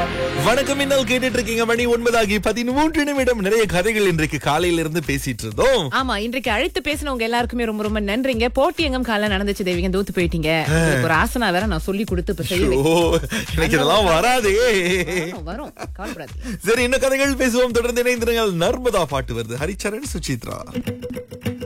வணக்கம், இன்னல் கேட்டுட்டு இருக்கீங்க. மணி 9:13 நிறைய கதைகள் இன்றைக்கு காலையில இருந்து பேசிட்டு இருந்தோம். ஆமா, இன்றைக்கு அழைத்து பேசினவங்க எல்லாருக்குமே ரொம்ப ரொம்ப நன்றிங்க. போட்டி எங்கும் காலைல நடந்துச்சு தேவிங்க, தூத்து போயிட்டீங்க. உங்களுக்கு ஒரு ஆசனா வேற நான் சொல்லி கொடுத்து இப்ப செய்ய ஓ, எனக்கு இதெல்லாம் வராதே. வரும், கவலைப்படாதீங்க. சரி, இன்னும் கதைகள் பேசுவோம். தொடர்ந்து இணைந்திருங்கள். நர்மதா பாட்டு வருது. ஹரிச்சரன், சுசித்ரா.